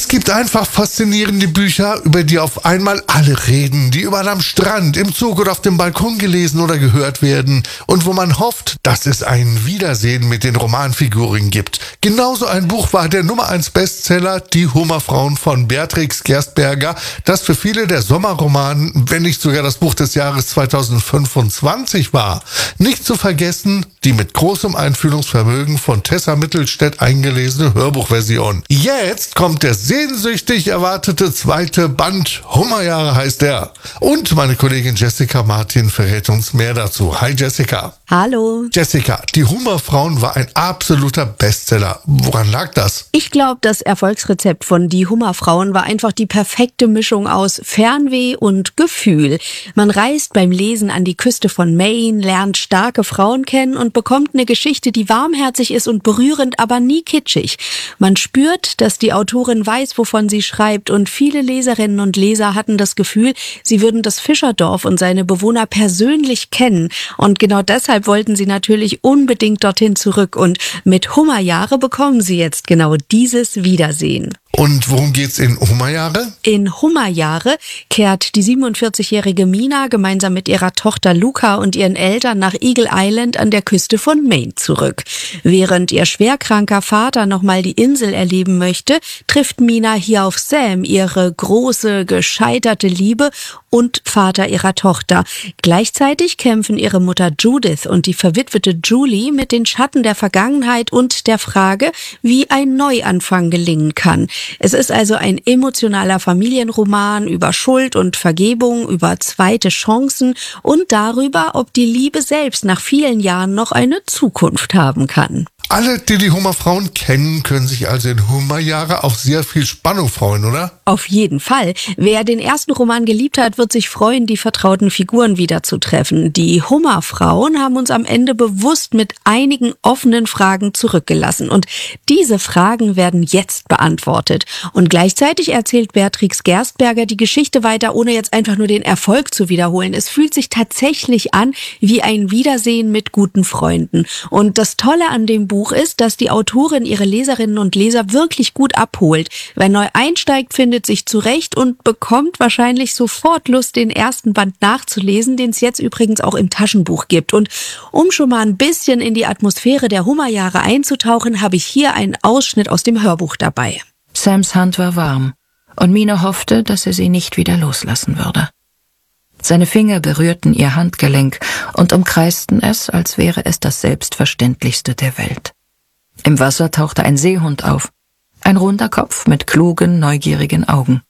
Es gibt einfach faszinierende Bücher, über die auf einmal alle reden, die überall am Strand, im Zug oder auf dem Balkon gelesen oder gehört werden und wo man hofft, dass es ein Wiedersehen mit den Romanfiguren gibt. Genauso ein Buch war der Nummer 1 Bestseller Die Hummerfrauen von Beatrix Gerstberger, das für viele der Sommerroman, wenn nicht sogar das Buch des Jahres 2025 war. Nicht zu vergessen, die mit großem Einfühlungsvermögen von Tessa Mittelstädt eingelesene Hörbuchversion. Jetzt kommt der sehnsüchtig erwartete zweite Band. Hummerjahre heißt er. Und meine Kollegin Jessica Martin verrät uns mehr dazu. Hi Jessica. Hallo. Jessica, die Hummerfrauen war ein absoluter Bestseller. Woran lag das? Ich glaube, das Erfolgsrezept von Die Hummerfrauen war einfach die perfekte Mischung aus Fernweh und Gefühl. Man reist beim Lesen an die Küste von Maine, lernt starke Frauen kennen und bekommt eine Geschichte, die warmherzig ist und berührend, aber nie kitschig. Man spürt, dass die Autorin weiß, wovon sie schreibt, und viele Leserinnen und Leser hatten das Gefühl, sie würden das Fischerdorf und seine Bewohner persönlich kennen. Und genau deshalb wollten sie natürlich unbedingt dorthin zurück. Und mit Hummerjahre bekommen sie jetzt genau dieses Wiedersehen. Und worum geht's in Hummerjahre? In Hummerjahre kehrt die 47-jährige Mina gemeinsam mit ihrer Tochter Luca und ihren Eltern nach Eagle Island an der Küste von Maine zurück. Während ihr schwerkranker Vater nochmal die Insel erleben möchte, trifft Mina hier auf Sam, ihre große, gescheiterte Liebe und Vater ihrer Tochter. Gleichzeitig kämpfen ihre Mutter Judith und die verwitwete Julie mit den Schatten der Vergangenheit und der Frage, wie ein Neuanfang gelingen kann. Es ist also ein emotionaler Familienroman über Schuld und Vergebung, über zweite Chancen und darüber, ob die Liebe selbst nach vielen Jahren noch eine Zukunft haben kann. Alle, die die Hummerfrauen kennen, können sich also in Hummerjahre auf sehr viel Spannung freuen, oder? Auf jeden Fall. Wer den ersten Roman geliebt hat, wird sich freuen, die vertrauten Figuren wiederzutreffen. Die Hummerfrauen haben uns am Ende bewusst mit einigen offenen Fragen zurückgelassen. Und diese Fragen werden jetzt beantwortet. Und gleichzeitig erzählt Beatrix Gerstberger die Geschichte weiter, ohne jetzt einfach nur den Erfolg zu wiederholen. Es fühlt sich tatsächlich an wie ein Wiedersehen mit guten Freunden. Und das Tolle an dem Buch ist, dass die Autorin ihre Leserinnen und Leser wirklich gut abholt. Wer neu einsteigt, findet sich zurecht und bekommt wahrscheinlich sofort Lust, den ersten Band nachzulesen, den es jetzt übrigens auch im Taschenbuch gibt. Und um schon mal ein bisschen in die Atmosphäre der Hummerjahre einzutauchen, habe ich hier einen Ausschnitt aus dem Hörbuch dabei. Sams Hand war warm und Mina hoffte, dass er sie nicht wieder loslassen würde. Seine Finger berührten ihr Handgelenk und umkreisten es, als wäre es das Selbstverständlichste der Welt. Im Wasser tauchte ein Seehund auf, ein runder Kopf mit klugen, neugierigen Augen.